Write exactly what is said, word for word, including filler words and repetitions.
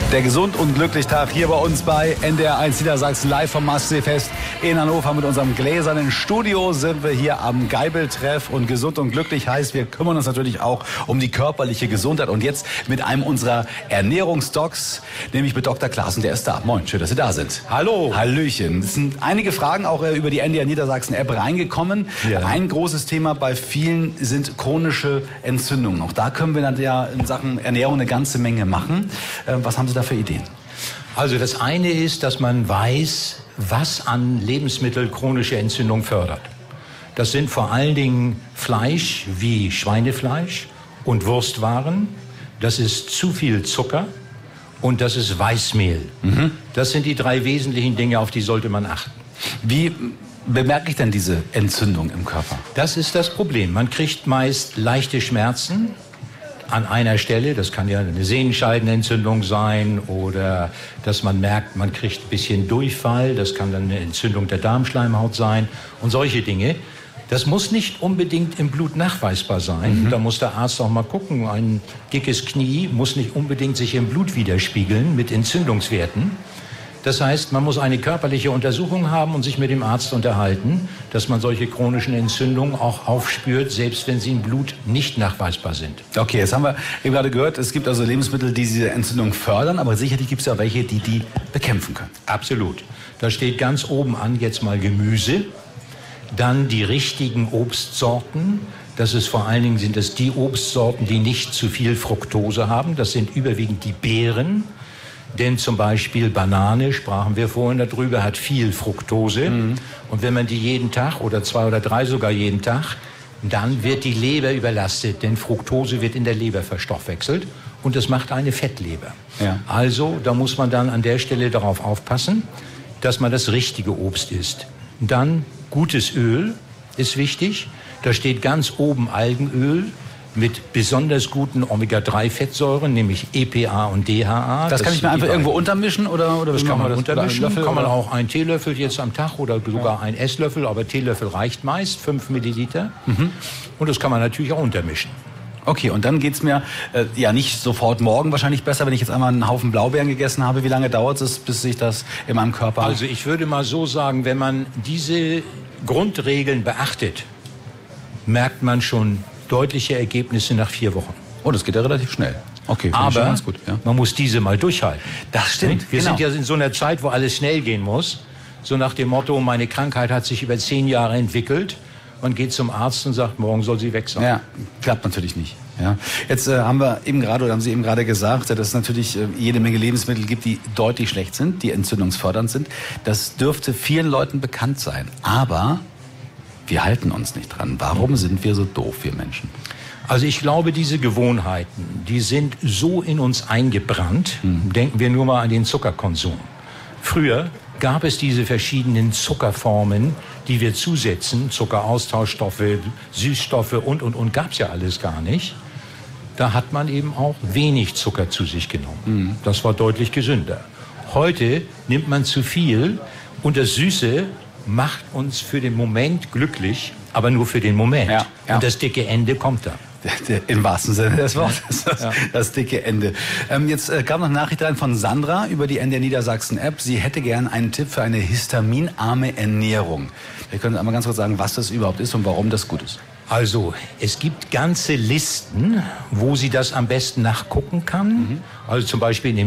Der Gesund und glücklich Tag hier bei uns bei N D R eins Niedersachsen, live vom Mastseefest in Hannover mit unserem gläsernen Studio sind wir hier am Geibeltreff. Und gesund und glücklich heißt, wir kümmern uns natürlich auch um die körperliche Gesundheit. Und jetzt mit einem unserer Ernährungsdocs, nämlich mit Doktor Klaassen, der ist da. Moin, schön, dass Sie da sind. Hallo. Hallöchen. Es sind einige Fragen auch äh, über die N D R Niedersachsen App reingekommen. Ja. Ein großes Thema bei vielen sind chronische Entzündungen. Auch da können wir dann ja in Sachen Ernährung eine ganze Menge machen. Äh, was haben Sie da für Ideen? Also das eine ist, dass man weiß, was an Lebensmitteln chronische Entzündung fördert. Das sind vor allen Dingen Fleisch wie Schweinefleisch und Wurstwaren. Das ist zu viel Zucker und das ist Weißmehl. Mhm. Das sind die drei wesentlichen Dinge, auf die sollte man achten. Wie bemerke ich denn diese Entzündung im Körper? Das ist das Problem. Man kriegt meist leichte Schmerzen an einer Stelle. Das kann ja eine Sehenscheidenentzündung sein oder dass man merkt, man kriegt ein bisschen Durchfall. Das kann dann eine Entzündung der Darmschleimhaut sein und solche Dinge. Das muss nicht unbedingt im Blut nachweisbar sein. Mhm. Da muss der Arzt auch mal gucken. Ein dickes Knie muss nicht unbedingt sich im Blut widerspiegeln mit Entzündungswerten. Das heißt, man muss eine körperliche Untersuchung haben und sich mit dem Arzt unterhalten, dass man solche chronischen Entzündungen auch aufspürt, selbst wenn sie im Blut nicht nachweisbar sind. Okay, jetzt haben wir eben gerade gehört, es gibt also Lebensmittel, die diese Entzündung fördern, aber sicherlich gibt es ja welche, die die bekämpfen können. Absolut. Da steht ganz oben an jetzt mal Gemüse, dann die richtigen Obstsorten. Das ist vor allen Dingen sind das die Obstsorten, die nicht zu viel Fructose haben. Das sind überwiegend die Beeren. Denn zum Beispiel Banane, sprachen wir vorhin darüber, hat viel Fructose. Mhm. Und wenn man die jeden Tag oder zwei oder drei sogar jeden Tag, dann wird die Leber überlastet. Denn Fructose wird in der Leber verstoffwechselt und das macht eine Fettleber. Ja. Also da muss man dann an der Stelle darauf aufpassen, dass man das richtige Obst isst. Dann gutes Öl ist wichtig. Da steht ganz oben Algenöl mit besonders guten Omega drei Fettsäuren, nämlich E P A und D H A. Das, das kann ich mir einfach irgendwo untermischen? Oder, oder das kann man das untermischen. Löffel, kann man oder? auch einen Teelöffel jetzt am Tag oder sogar ja. einen Esslöffel, aber Teelöffel reicht meist, fünf Milliliter. Mhm. Und das kann man natürlich auch untermischen. Okay, und dann geht's mir äh, ja nicht sofort morgen wahrscheinlich besser, wenn ich jetzt einmal einen Haufen Blaubeeren gegessen habe. Wie lange dauert es, bis sich das in meinem Körper... Also ich würde mal so sagen, wenn man diese Grundregeln beachtet, merkt man schon deutliche Ergebnisse nach vier Wochen. Oh, das geht ja relativ schnell. Okay, aber ganz gut, ja. Man muss diese mal durchhalten. Das stimmt. Wir genau. sind ja in so einer Zeit, wo alles schnell gehen muss. So nach dem Motto, meine Krankheit hat sich über zehn Jahre entwickelt. Man geht zum Arzt und sagt, morgen soll sie weg sein. Ja, klappt natürlich nicht. Ja. Jetzt äh, haben wir eben gerade, oder haben Sie eben gerade gesagt, dass es natürlich äh, jede Menge Lebensmittel gibt, die deutlich schlecht sind, die entzündungsfördernd sind. Das dürfte vielen Leuten bekannt sein. Aber wir halten uns nicht dran. Warum sind wir so doof, wir Menschen? Also ich glaube, diese Gewohnheiten, die sind so in uns eingebrannt. Mhm. Denken wir nur mal an den Zuckerkonsum. Früher gab es diese verschiedenen Zuckerformen, die wir zusetzen. Zuckeraustauschstoffe, Süßstoffe und, und, und. Gab es ja alles gar nicht. Da hat man eben auch wenig Zucker zu sich genommen. Mhm. Das war deutlich gesünder. Heute nimmt man zu viel und das Süße macht uns für den Moment glücklich, aber nur für den Moment. Ja, ja. Und das dicke Ende kommt dann. Im wahrsten Sinne des Wortes, das, ja. das dicke Ende. Ähm, jetzt äh, kam noch eine Nachricht rein von Sandra über die N D R Niedersachsen App. Sie hätte gern einen Tipp für eine histaminarme Ernährung. Wir können einmal ganz kurz sagen, was das überhaupt ist und warum das gut ist. Also, es gibt ganze Listen, wo sie das am besten nachgucken kann. Mhm. Also zum Beispiel in dem